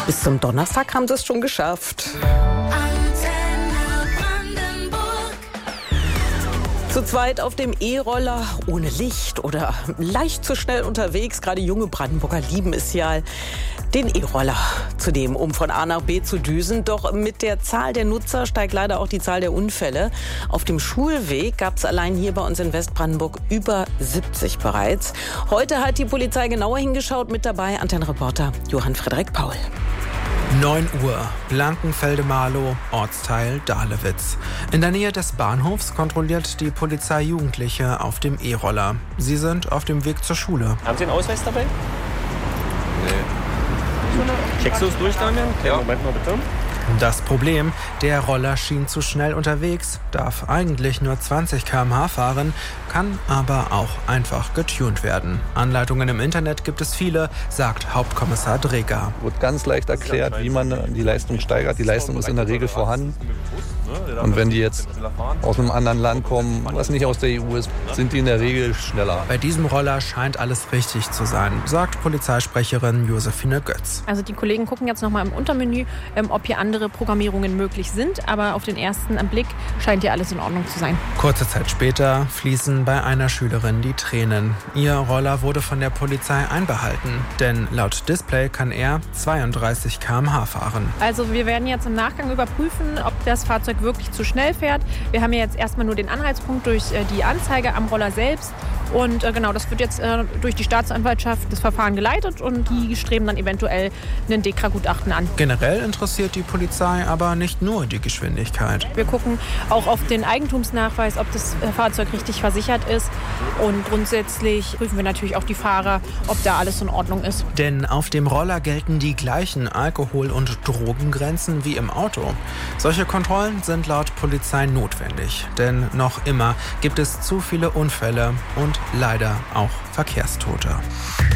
Bis zum Donnerstag haben sie es schon geschafft. Zu zweit auf dem E-Roller, ohne Licht oder leicht zu schnell unterwegs. Gerade junge Brandenburger lieben es ja, den E-Roller zu nehmen, um von A nach B zu düsen. Doch mit der Zahl der Nutzer steigt leider auch die Zahl der Unfälle. Auf dem Schulweg gab es allein hier bei uns in Westbrandenburg über 70 bereits. Heute hat die Polizei genauer hingeschaut. Mit dabei Antennenreporter Johann Frederik Paul. 9 Uhr, Blankenfelde-Marlow, Ortsteil Dahlewitz. In der Nähe des Bahnhofs kontrolliert die Polizei Jugendliche auf dem E-Roller. Sie sind auf dem Weg zur Schule. Haben Sie einen Ausweis dabei? Nee. Checkst du es durch, Damian? Ja. Moment mal bitte. Das Problem, der Roller schien zu schnell unterwegs, darf eigentlich nur 20 km/h fahren, kann aber auch einfach getunt werden. Anleitungen im Internet gibt es viele, sagt Hauptkommissar Dreger. Wird ganz leicht erklärt, wie man die Leistung steigert. Die Leistung ist in der Regel vorhanden. Und wenn die jetzt aus einem anderen Land kommen, was nicht aus der EU ist, sind die in der Regel schneller. Bei diesem Roller scheint alles richtig zu sein, sagt Polizeisprecherin Josephine Götz. Also die Kollegen gucken jetzt nochmal im Untermenü, ob hier andere Programmierungen möglich sind. Aber auf den ersten Blick scheint hier alles in Ordnung zu sein. Kurze Zeit später fließen bei einer Schülerin die Tränen. Ihr Roller wurde von der Polizei einbehalten, denn laut Display kann er 32 km/h fahren. Also wir werden jetzt im Nachgang überprüfen, ob das Fahrzeug wirklich zu schnell fährt. Wir haben ja jetzt erstmal nur den Anhaltspunkt durch die Anzeige am Roller selbst. Und genau, das wird jetzt durch die Staatsanwaltschaft das Verfahren geleitet und die streben dann eventuell einen DEKRA-Gutachten an. Generell interessiert die Polizei aber nicht nur die Geschwindigkeit. Wir gucken auch auf den Eigentumsnachweis, ob das Fahrzeug richtig versichert ist. Und grundsätzlich prüfen wir natürlich auch die Fahrer, ob da alles in Ordnung ist. Denn auf dem Roller gelten die gleichen Alkohol- und Drogengrenzen wie im Auto. Solche Kontrollen sind laut Polizei notwendig. Denn noch immer gibt es zu viele Unfälle und leider auch Verkehrstote.